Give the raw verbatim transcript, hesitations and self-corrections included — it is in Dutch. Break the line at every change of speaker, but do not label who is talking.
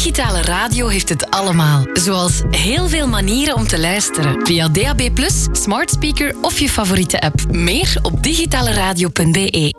Digitale radio heeft het allemaal. Zoals heel veel manieren om te luisteren. Via D A B plus, smart speaker of je favoriete app. Meer op digitaleradio punt b e.